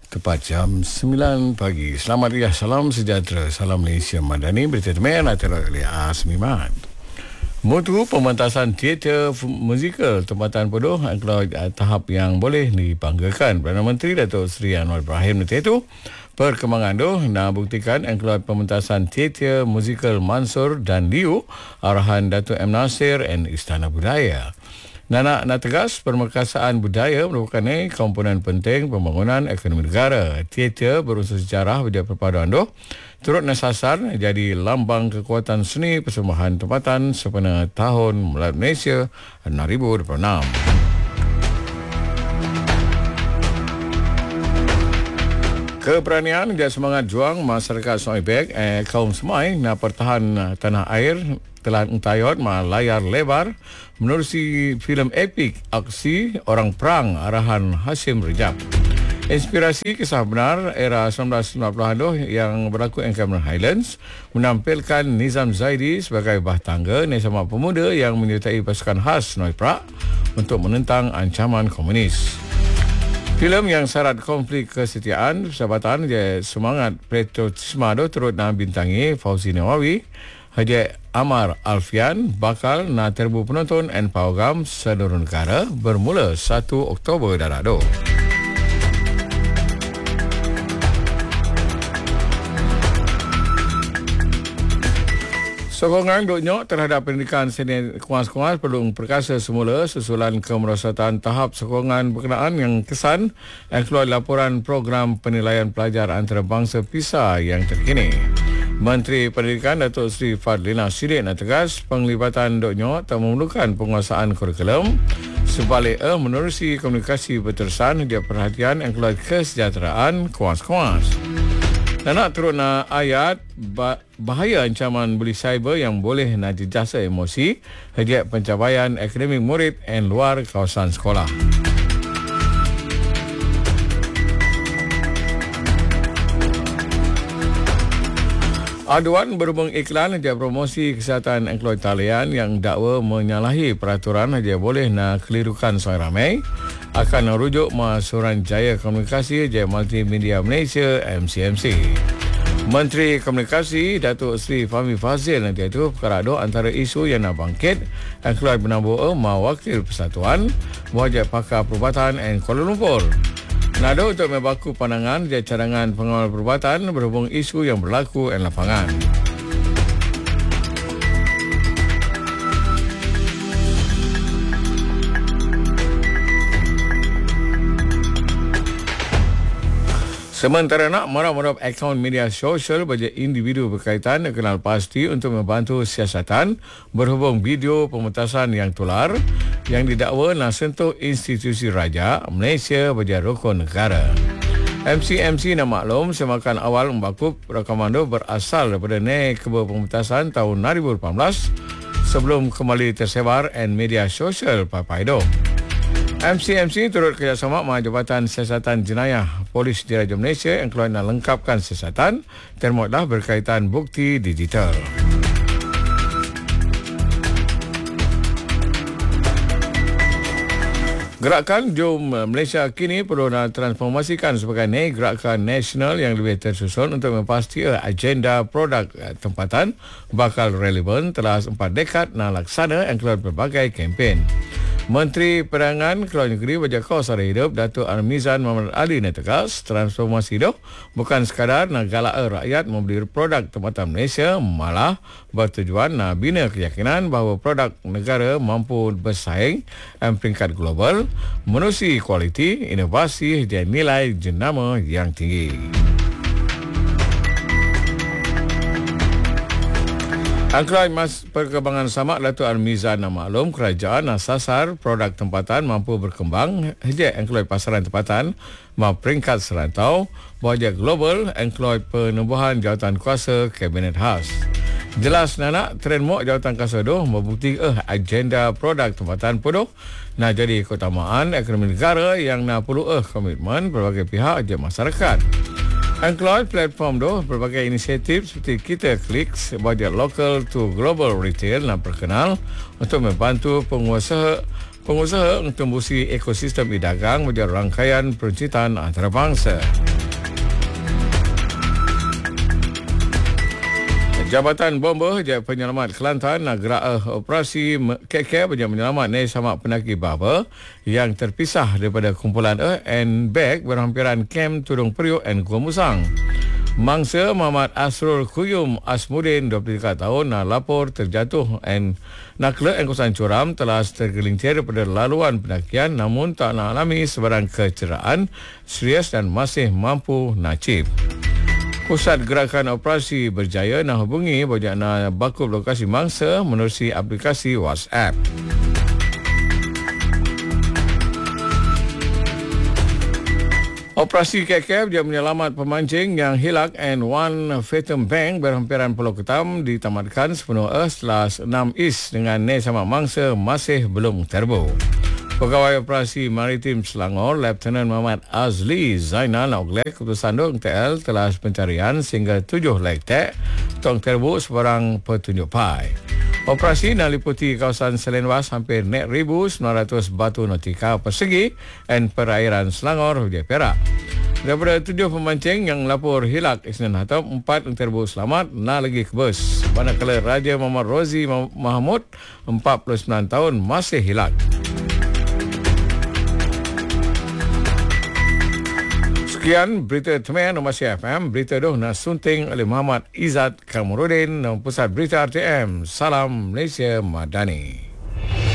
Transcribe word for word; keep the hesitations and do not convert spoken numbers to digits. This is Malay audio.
Tepat jam sembilan pagi. Selamat ya, salam sejahtera, salam Malaysia Madani. Berita teman acara oleh Asmiman. Mutu pementasan teater musikal tempatan penuh kalau tahap yang boleh dibanggakan. Perdana Menteri Datuk Seri Anwar Ibrahim itu perkembangan tu nak buktikan kalau pementasan teater musikal Mansur dan Liu arahan Datuk M Nasir dan Istana Budaya. Nana nak tegas permekasaan budaya merupakan eh, komponen penting pembangunan ekonomi negara. Teater berunsur sejarah berjaya perpaduan tu turut nasasar jadi lambang kekuatan seni persembahan tempatan sepanjang tahun Melayu Malaysia enam ribu dua puluh enam. Keberanian dan semangat juang masyarakat Sungai Beg eh, kaum Semai nak pertahan tanah air telah entayot ma layar lebar menerusi filem epik aksi Orang Perang arahan Hashim Rejab. Inspirasi kisah benar era sembilan belas sembilan puluhan yang berlaku di Cameron Highlands menampilkan Nizam Zaidi sebagai bahtangga seorang pemuda yang menyertai pasukan khas Noi Perak untuk menentang ancaman komunis. Filem yang syarat konflik kesetiaan, persahabatan dan semangat patriotisme itu turut nak bintangi Fauzi Nawawi, Haji Amar Alfian bakal nak terbu penonton dan pawagam seluruh negara bermula satu Oktober darado. Sokongan doknyok terhadap pendidikan seni kuas-kuas perlu perkasa semula susulan kemerosatan tahap sokongan berkenaan yang kesan dan keluar laporan program penilaian pelajar antarabangsa PISA yang terkini. Menteri Pendidikan Datuk Seri Fadlina Siddiq nak tegas penglibatan doknyok tak memerlukan penguasaan kurikulum. Sebaliknya menerusi komunikasi berterusan dia perhatian yang keluar kesejahteraan kuas-kuas. Dan nak turut nak ayat bahaya ancaman buli cyber yang boleh nak jejasa emosi hadiah pencapaian akademik murid dan luar kawasan sekolah. Aduan berhubung iklan hadiah promosi kesihatan Engkloy talian yang dakwa menyalahi peraturan hadiah boleh nak kelirukan soal ramai akan merujuk ma Suruhanjaya Komunikasi Jaya Multimedia Malaysia M C M C. Menteri Komunikasi Datuk Seri Fahmi Fazil nanti itu perkara itu antara isu yang nak bangkit dan keluar benambua ma Wakil Persatuan Wajib Pakar Perubatan dan Kuala Lumpur. Nado untuk membaku pandangan dan cadangan pengawal perubatan berhubung isu yang berlaku di lapangan. Sementara nak marah-marah akaun media sosial bagi individu berkaitan kenal pasti untuk membantu siasatan berhubung video pementasan yang tular yang didakwa nak sentuh institusi raja Malaysia bagi rukun negara. M C M C nak maklum semakan awal membakup rakaman itu berasal daripada nek kebun pementasan tahun dua ribu lapan belas sebelum kembali tersebar di media sosial papai itu. M C M C turut kerjasama dengan Jabatan Siasatan Jenayah Polis Diraja Malaysia yang keluar nak lengkapkan siasatan termuatlah berkaitan bukti digital. Gerakan Jom Malaysia kini perlu nak transformasikan sebagai gerakan nasional yang lebih tersusun untuk memastikan agenda produk tempatan bakal relevan telah empat dekad nak laksana yang keluar berbagai kempen. Menteri Perdagangan Keluar Negeri Bajak Kos Sara Hidup Datuk Armizan Muhammad Ali nak tegas transformasi itu bukan sekadar nak galak rakyat membeli produk tempatan Malaysia, malah bertujuan nak bina keyakinan bahawa produk negara mampu bersaing dan peringkat global menerusi kualiti, inovasi dan nilai jenama yang tinggi. Angkrai Mas Perkembangan Samak Datuk Armizan nak maklum kerajaan nak sasar produk tempatan mampu berkembang hejak angkrai pasaran tempatan ma peringkat serantau wajah global angkrai penubuhan jawatan kuasa Kabinet Khas. Jelas nanak tren mok jawatan kuasa doh membukti eh agenda produk tempatan penuh nak jadi keutamaan ekonomi negara yang nak perlu eh komitmen berbagai pihak je masyarakat. Angkloy platform tu berbagai inisiatif seperti Kita Clicks bagi local to global retail nak berkenal untuk membantu pengusaha pengusaha tembusi ekosistem e-dagang menjadi rangkaian pencitraan antarabangsa. Jabatan Bomba Jaya Penyelamat Kelantan nak gerak operasi K K bagi menyelamat Nai Samak Penaki Baba yang terpisah daripada kumpulan E and bag berhampiran Kem Tudung Periuk and Gua Musang. Mangsa Muhammad Asrul Kuyum Asmudin dua puluh tiga tahun nak lapor terjatuh and nakla and Kusan Curam telah tergelincir daripada laluan pendakian namun tak nak alami sebarang kecederaan serius dan masih mampu nacip. Pusat Gerakan Operasi Berjaya nak hubungi bagi nak bakul lokasi mangsa menerusi aplikasi WhatsApp. Operasi K K dia menyelamat pemancing yang hilang and One Fathom Bank berhampiran Pulau Ketam ditamatkan sepenuh setelah enam is dengan Nai Samak mangsa masih belum terbu. Pegawai Operasi Maritim Selangor, Lieutenant Muhammad Azli Zainal Oglek, keputusan Dong T L telah pencarian sehingga tujuh lektek tong terbu sebarang petunjuk pai. Operasi meliputi kawasan selenwas hampir net ribu sembilan ratus batu nautika persegi dan perairan Selangor, Hujai Perak. Daripada tujuh pemancing yang lapor hilang Isnin Hatam, empat terbu selamat, nak lagi kebus. Manakala Raja Muhammad Rozi Mahmud, empat puluh sembilan tahun, masih hilang. Sekian berita Teman Nomor F M. Berita doh nak sunting oleh Muhammad Izzat Kamarudin, Pusat Berita R T M. Salam Malaysia Madani.